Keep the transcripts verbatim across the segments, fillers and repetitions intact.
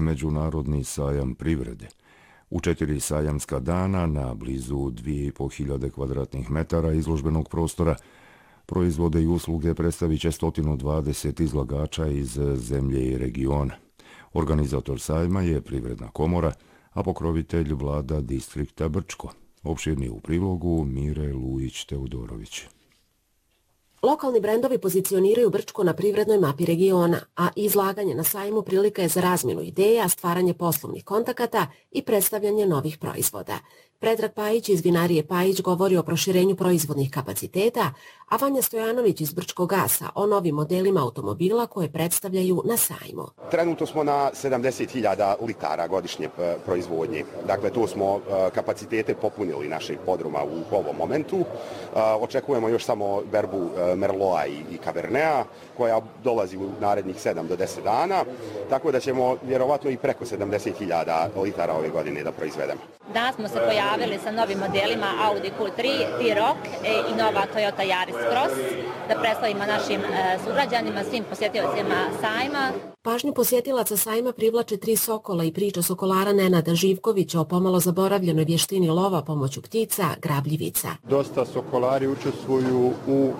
Međunarodni sajam privrede. U četiri sajamska dana na blizu dvije i pol hiljade kvadratnih metara izložbenog prostora proizvode i usluge predstavit će sto dvadeset izlagača iz zemlje i regiona. Organizator sajma je Privredna komora, a pokrovitelj vlada distrikta Brčko. Opširnije u prilogu Mire Lujić-Teodorović. Lokalni brendovi pozicioniraju Brčko na privrednoj mapi regiona, a izlaganje na sajmu prilika je za razmjenu ideja, stvaranje poslovnih kontakata i predstavljanje novih proizvoda. Predrag Pajić iz vinarije Pajić govori o proširenju proizvodnih kapaciteta, a Vanja Stojanović iz Brčkog gasa o novim modelima automobila koje predstavljaju na sajmu. Trenutno smo na sedamdeset hiljada litara godišnje proizvodnje. Dakle, tu smo kapacitete popunili naših podruma u ovom momentu. Očekujemo još samo berbu Merloa i Cavernea, koja dolazi u narednih sedam do deset dana, tako da ćemo vjerovatno i preko sedamdeset hiljada litara ove godine da proizvedemo. Danas smo se pojavili sa novim modelima Audi Q tri, T-Roc i nova Toyota Yaris Cross, da predstavimo našim sugrađanima, svim posjetiocima sajma. Pažnju posjetilaca sajma privlače tri sokola i priča sokolara Nenada Živkovića o pomalo zaboravljenoj vještini lova pomoću ptica, grabljivica. Dosta sokolari učestvuju u,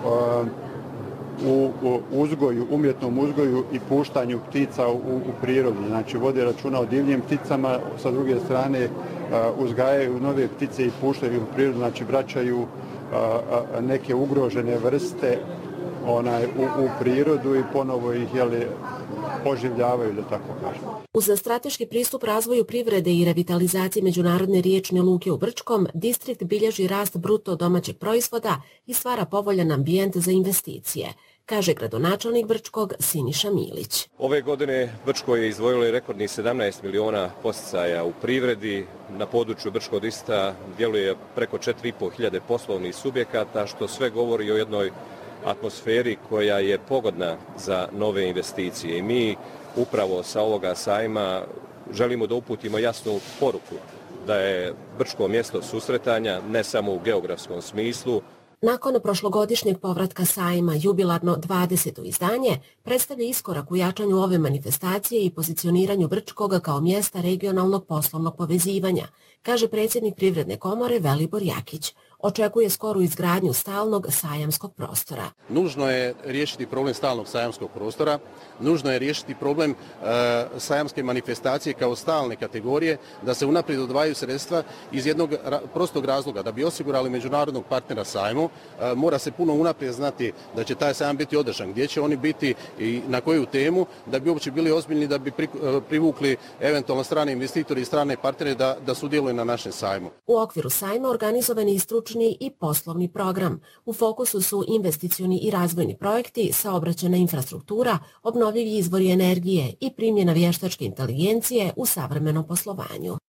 u uzgoju, umjetnom uzgoju i puštanju ptica u, u prirodi. Znači, vode računa o divljim pticama, sa druge strane uzgajaju nove ptice i puštaju u prirodu, znači vraćaju neke ugrožene vrste onaj, u, u prirodu i ponovo ih jeli, oživljavaju, da tako kažem. Uz strateški pristup razvoju privrede i revitalizaciji međunarodne riječne luke u Brčkom, distrikt bilježi rast bruto domaćeg proizvoda i stvara povoljan ambijent za investicije, kaže gradonačelnik Brčkog Siniša Milić. Ove godine Brčko je izdvojilo rekordnih sedamnaest miliona podsticaja u privredi. Na području Brčkog distrikta djeluje preko četiri i pol hiljade poslovnih subjekata, što sve govori o jednoj atmosferi koja je pogodna za nove investicije. I mi upravo sa ovoga sajma želimo da uputimo jasnu poruku da je Brčko mjesto susretanja, ne samo u geografskom smislu. Nakon prošlogodišnjeg povratka sajma, jubilarno dvadeseto izdanje predstavlja iskorak u jačanju ove manifestacije i pozicioniranju Brčkoga kao mjesta regionalnog poslovnog povezivanja, kaže predsjednik Privredne komore Velibor Jakić. Očekuje skoru izgradnju stalnog sajamskog prostora. Nužno je riješiti problem stalnog sajamskog prostora, nužno je riješiti problem e, sajamske manifestacije kao stalne kategorije, da se unaprijed odvajaju sredstva iz jednog ra, prostog razloga. Da bi osigurali međunarodnog partnera sajmu, e, mora se puno unaprijed znati da će taj sajam biti održan, gdje će oni biti i na koju temu, da bi uopće bili ozbiljni, da bi pri, e, privukli eventualno strane investitori i strane partnere da, da sudjeluju na našem sajmu. U okviru sajma organizovani i stručni i poslovni program. U fokusu su investicioni i razvojni projekti, saobraćajna infrastruktura, obnovljivi izvori energije i primjena vještačke inteligencije u savremenom poslovanju.